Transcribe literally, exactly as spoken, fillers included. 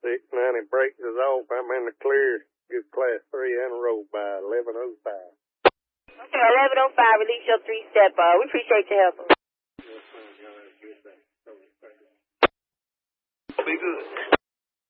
six ninety brakes is off. I'm in the clear. Good class three and a roll by eleven oh five. Okay, eleven oh five, release your three-step. Uh, we appreciate your help. Yes, ma'am. Y'all have a good day. Be good.